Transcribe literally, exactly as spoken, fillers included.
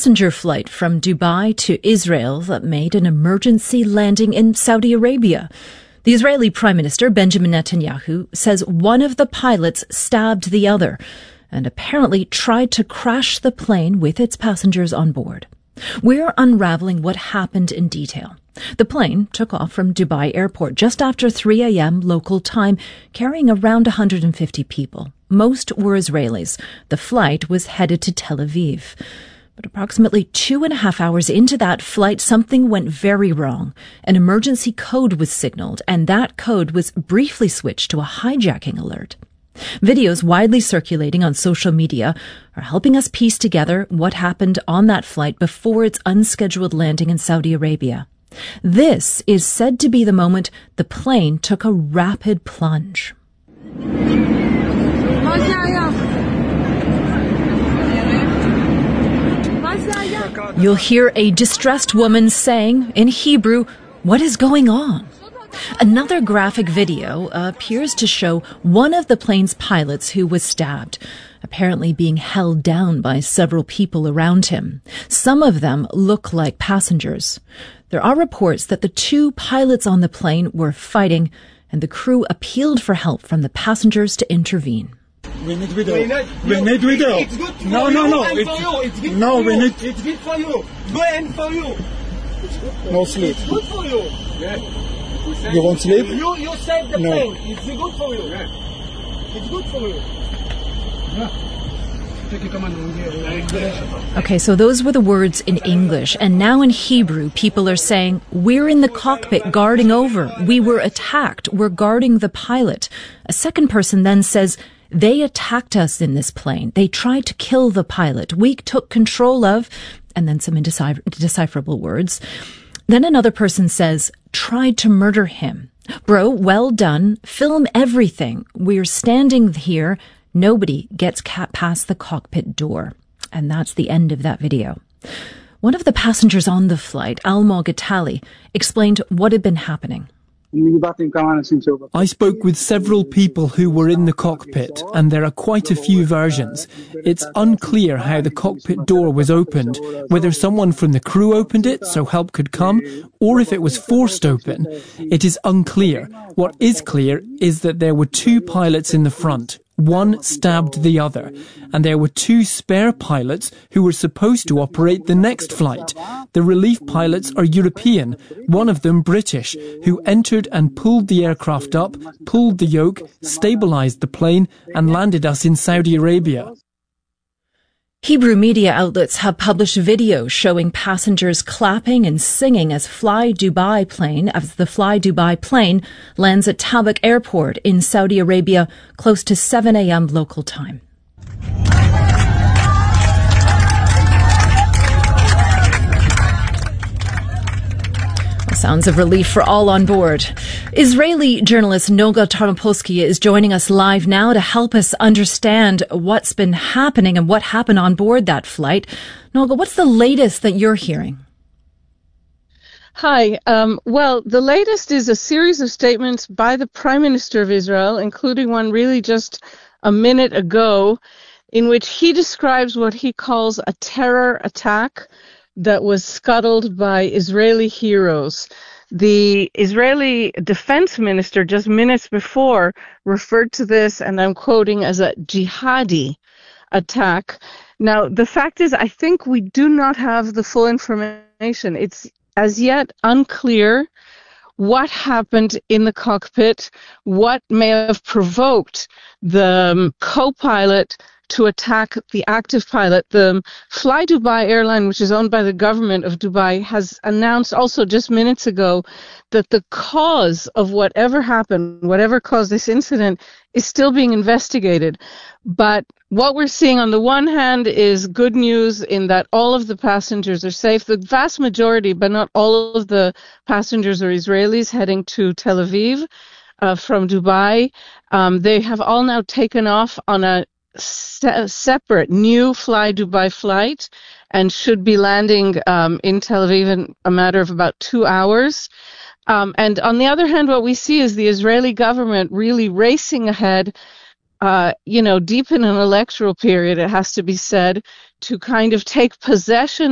passenger flight from Dubai to Israel that made an emergency landing in Saudi Arabia. The Israeli Prime Minister, Benjamin Netanyahu, says one of the pilots stabbed the other and apparently tried to crash the plane with its passengers on board. We're unraveling what happened in detail. The plane took off from Dubai Airport just after three a.m. local time, carrying around one hundred fifty people. Most were Israelis. The flight was headed to Tel Aviv. But approximately two and a half hours into that flight, something went very wrong. An emergency code was signaled, and that code was briefly switched to a hijacking alert. Videos widely circulating on social media are helping us piece together what happened on that flight before its unscheduled landing in Saudi Arabia. This is said to be the moment the plane took a rapid plunge. You'll hear a distressed woman saying, in Hebrew, "What is going on?" Another graphic video appears to show one of the plane's pilots who was stabbed, apparently being held down by several people around him. Some of them look like passengers. There are reports that the two pilots on the plane were fighting, and the crew appealed for help from the passengers to intervene. We need video. We need, we need video. It's good for no, you no, no, and it's, for you. It's good no, for we you. need. It's good for you. Go and for you. It's good for No you. sleep. It's good for you. Yeah. You won't sleep? You you saved the No. plane. It's good for you. Yeah. It's good for you. Yeah. Okay, so those were the words in English, and now in Hebrew, people are saying, "We're in the cockpit guarding over. We were attacked. We're guarding the pilot." A second person then says, "They attacked us in this plane. They tried to kill the pilot. We took control of," and then some indecipher- indecipherable words. Then another person says, "Tried to murder him." Bro, well done. Film everything. We're standing here. Nobody gets past the cockpit door. And that's the end of that video. One of the passengers on the flight, Almog Atali, explained what had been happening. I spoke with several people who were in the cockpit, and there are quite a few versions. It's unclear how the cockpit door was opened, whether someone from the crew opened it so help could come, or if it was forced open. It is unclear. What is clear is that there were two pilots in the front. One stabbed the other, and there were two spare pilots who were supposed to operate the next flight. The relief pilots are European, one of them British, who entered and pulled the aircraft up, pulled the yoke, stabilized the plane, and landed us in Saudi Arabia. Hebrew media outlets have published videos showing passengers clapping and singing as Fly Dubai plane, as the Fly Dubai plane lands at Tabuk Airport in Saudi Arabia close to seven a.m. local time. Sounds of relief for all on board. Israeli journalist Noga Tarnopolsky is joining us live now to help us understand what's been happening and what happened on board that flight. Noga, what's the latest that you're hearing? Hi. Um, well, the latest is a series of statements by the Prime Minister of Israel, including one really just a minute ago, in which he describes what he calls a terror attack that was scuttled by Israeli heroes. The Israeli defense minister just minutes before referred to this, and I'm quoting, as a jihadi attack. Now, the fact is, I think we do not have the full information. It's as yet unclear what happened in the cockpit, what may have provoked the um, co-pilot to attack the active pilot. The Fly Dubai airline, which is owned by the government of Dubai, has announced also just minutes ago that the cause of whatever happened, whatever caused this incident, is still being investigated. But what we're seeing on the one hand is good news in that all of the passengers are safe. The vast majority, but not all of the passengers, are Israelis heading to Tel Aviv uh, from Dubai. Um, they have all now taken off on a Se- separate new Fly Dubai flight and should be landing um, in Tel Aviv in a matter of about two hours. Um, and on the other hand, what we see is the Israeli government really racing ahead, uh, you know, deep in an electoral period, it has to be said, to kind of take possession